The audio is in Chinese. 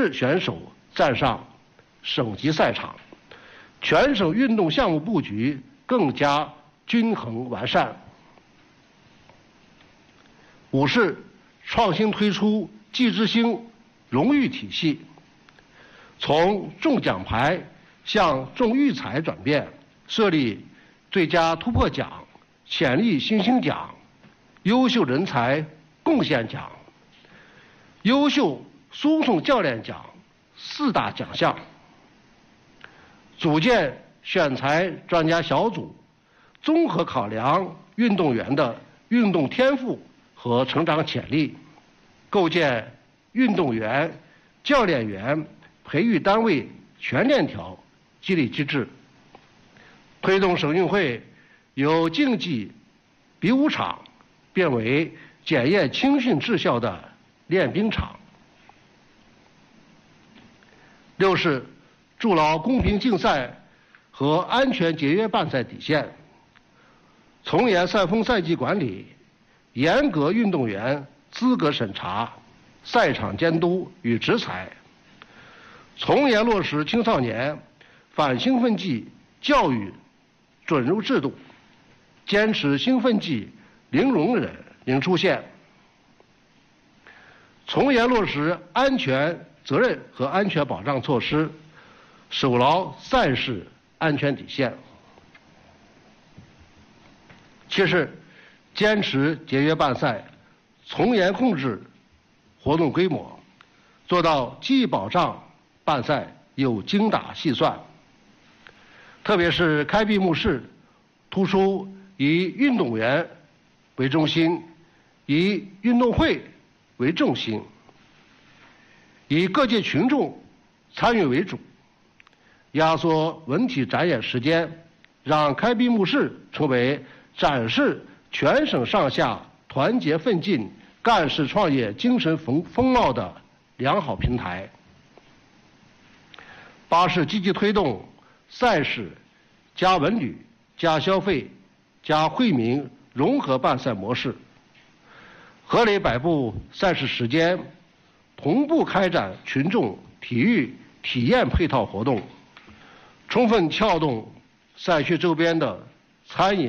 质选手站上省级赛场，全省运动项目布局更加均衡完善。五是创新推出季之星荣誉体系，从重奖牌向重育才转变，设立最佳突破奖、潜力新星奖、优秀人才贡献奖、优秀输送教练奖4大奖项，组建选材专家小组，综合考量运动员的运动天赋和成长潜力，构建运动员、教练员培育单位全链条激励机制，推动省运会由竞技比武场变为检验青训质效的练兵场。六是筑牢公平竞赛和安全节约办赛底线，从严赛风赛季管理，严格运动员资格审查、赛场监督与执裁，从严落实青少年反兴奋剂教育准入制度，坚持兴奋剂零容忍、零出现，从严落实安全责任和安全保障措施，守牢赛事安全底线。七是坚持节约办赛，从严控制活动规模，做到既保障办赛又精打细算。特别是开闭幕式，突出以运动员为中心，以运动会为重心，以各界群众参与为主，压缩文体展演时间，让开闭幕式成为展示全省上下团结奋进、干事创业精神风貌的良好平台。八是积极推动赛事加文旅、加消费、加惠民融合办赛模式，合理摆布赛事时间，同步开展群众体育体验配套活动，充分撬动赛区周边的餐饮、